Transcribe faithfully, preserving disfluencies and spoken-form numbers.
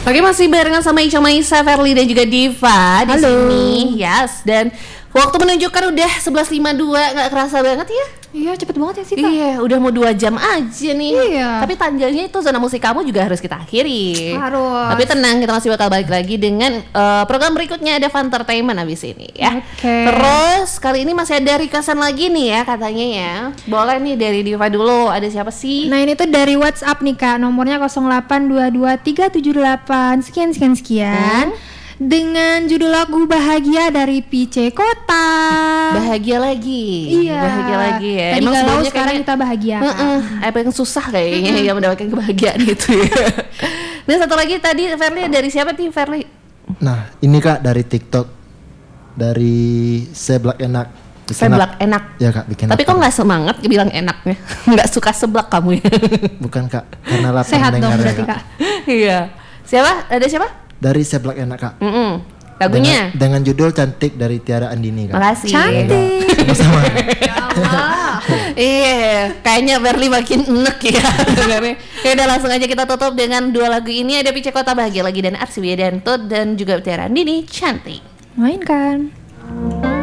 Oke, masih barengan sama Ica Maisa, Verly dan juga Diva di Halo. sini. Yes, dan waktu menunjukkan udah sebelas lima puluh dua, nggak kerasa banget ya? Iya, cepet banget ya sih Kak. Iya, udah mau dua jam aja nih. Iya. Tapi tandanya itu zona musik kamu juga harus kita akhiri. Harus. Tapi tenang, kita masih bakal balik lagi dengan uh, program berikutnya, ada Fun Entertainment abis ini ya. Oke. Terus kali ini masih ada requestan lagi nih ya katanya ya. Boleh nih dari Diva dulu. Ada siapa sih? Nah ini tuh dari WhatsApp nih Kak, nomornya nol delapan dua dua tiga tujuh delapan sekian sekian sekian. Hmm? Dengan judul lagu Bahagia dari P C Kota. Bahagia lagi. Iya. Bahagia lagi ya. Tadi galau, sebelumnya sekarang kayaknya- kita bahagia Kak. Heeh, apa yang susah kayaknya yang mendapatkan kebahagiaan itu ya. Dan satu lagi tadi Verly, dari siapa nih Verly? Nah, ini Kak dari TikTok, dari Seblak Enak. Bikin Seblak enak. Ya Kak, bikin Tapi apa? kok nggak semangat bilang enaknya? Nggak suka seblak kamu ya? Bukan Kak, karena lapar Sehat dong mendengarnya, berarti Kak. Iya. Siapa? Ada siapa? Dari Seblak Enak Kak. Mm-mm. Lagunya. Dengan, dengan judul Cantik dari Tiara Andini Kak. Makasih. Cantik. Sama-sama. Ya Allah. Iya, kayaknya Verly makin enek ya dengarnya. Ya udah, langsung aja kita tutup dengan dua lagu ini, ada P C Kota Bahagia Lagi dan Arsi Widanto dan juga Tiara Andini, Cantik. Mainkan.